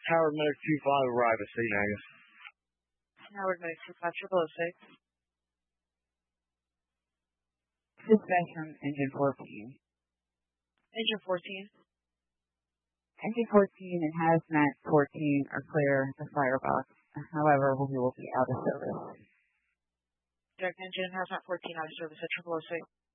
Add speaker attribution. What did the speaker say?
Speaker 1: Howard Medic 25, arrive at St. Agnes.
Speaker 2: Howard Medic 25, 0006.
Speaker 3: Dispatch from Engine 14.
Speaker 2: Engine 14.
Speaker 3: Engine 14 and Hazmat 14 are clear the firebox. However, we will be out of service.
Speaker 2: Direct Engine Hazmat 14 out of service at 0006.